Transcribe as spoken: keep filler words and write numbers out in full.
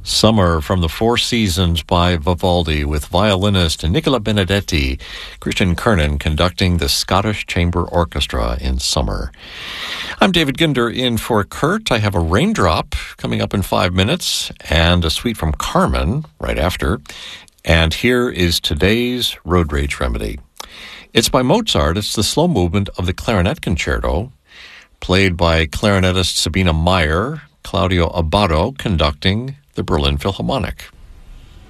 Summer from the Four Seasons by Vivaldi with violinist Nicola Benedetti, Christian Kernan conducting the Scottish Chamber Orchestra in Summer. I'm David Ginder in for Kurt. I have a raindrop coming up in five minutes and a suite from Carmen right after. And here is today's Road Rage Remedy. It's by Mozart. It's the slow movement of the Clarinet Concerto, played by clarinetist Sabina Meyer, Claudio Abbado conducting the Berlin Philharmonic.